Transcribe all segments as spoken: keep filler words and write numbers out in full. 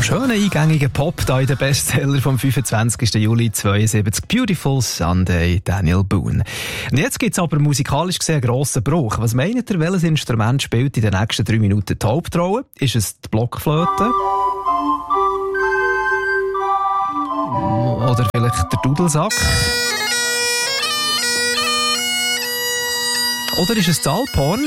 schönen, eingängigen Pop da in den Bestseller vom fünfundzwanzigsten Juli zweiundsiebzig. Beautiful Sunday, Daniel Boone. Und jetzt gibt es aber musikalisch gesehen einen grossen Bruch. Was meint ihr, welches Instrument spielt in den nächsten drei Minuten die Hauptrolle? Ist es die Blockflöte? Oder vielleicht der Dudelsack? Oder ist es das Alphorn?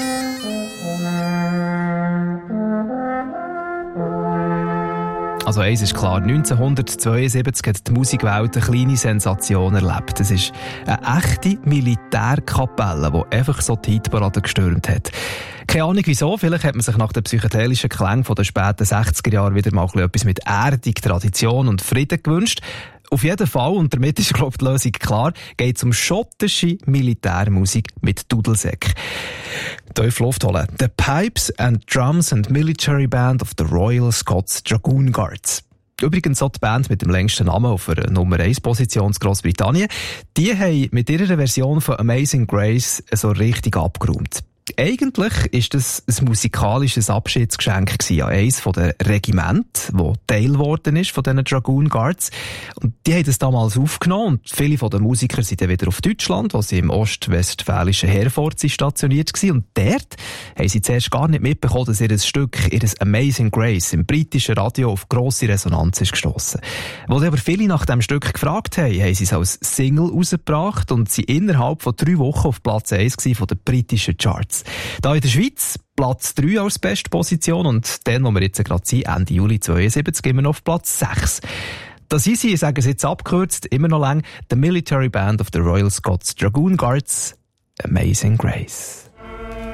Also eins ist klar, neunzehnhundertzweiundsiebzig hat die Musikwelt eine kleine Sensation erlebt. Es ist eine echte Militärkapelle, die einfach so die Hitparade gestürmt hat. Keine Ahnung wieso, vielleicht hat man sich nach den psychedelischen Klängen der späten sechziger Jahre wieder mal etwas mit Erdung, Tradition und Frieden gewünscht. Auf jeden Fall, und damit ist, glaube ich, die Lösung klar, geht es um schottische Militärmusik mit Dudelsäck. Tief Luft holen. The Pipes and Drums and Military Band of the Royal Scots Dragoon Guards. Übrigens auch die Band mit dem längsten Namen auf einer Nummer eins Position in Grossbritannien. Die haben mit ihrer Version von Amazing Grace so richtig abgeräumt. Eigentlich ist das ein musikalisches Abschiedsgeschenk an eines der Regiment, das Teil geworden ist von diesen Dragoon Guards. Und die haben das damals aufgenommen und viele von den Musikern sind dann wieder auf Deutschland, wo sie im ostwestfälischen Herford stationiert waren. Und dort haben sie zuerst gar nicht mitbekommen, dass ihr Stück, ihr Amazing Grace, im britischen Radio auf grosse Resonanz ist gestossen. Als aber viele nach dem Stück gefragt haben, haben sie es als Single rausgebracht und sie innerhalb von drei Wochen auf Platz eins von den britischen Charts. Da in der Schweiz Platz drei als beste Position und dann, wo wir jetzt gerade sind, Ende Juli zweiundsiebzig, immer noch auf Platz sechs. Das ist sie, ich sage es jetzt abgekürzt, immer noch lang, The Military Band of the Royal Scots Dragoon Guards, Amazing Grace.